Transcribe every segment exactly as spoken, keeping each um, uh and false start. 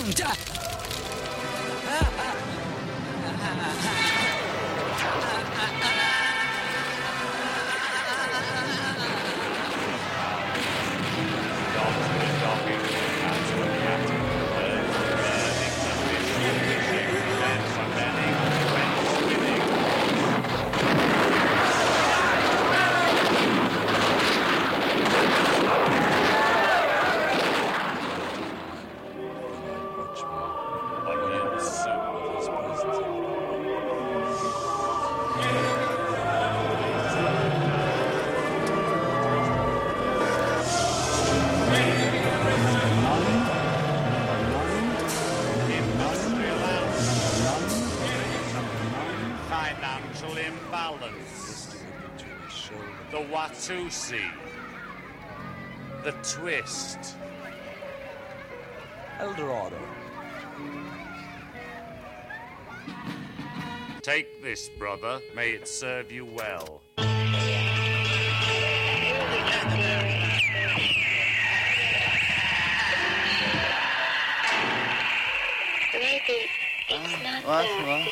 The Watusi. The Twist. Eldorado. Take this, brother. May it serve you well. Maybe it's not What? that. What?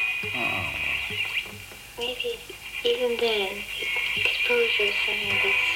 Oh. Maybe even then, exposure is something that's